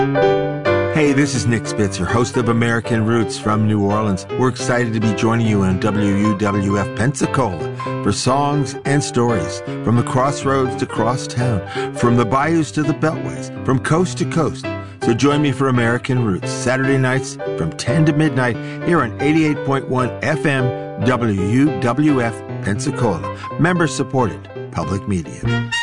Hey, this is Nick Spitzer, host of American Roots from New Orleans. We're excited to be joining you on WUWF Pensacola for songs and stories from the crossroads to crosstown, from the bayous to the beltways, from coast to coast. So join me for American Roots, Saturday nights from 10 to midnight here on 88.1 FM WUWF Pensacola. Member-supported public media.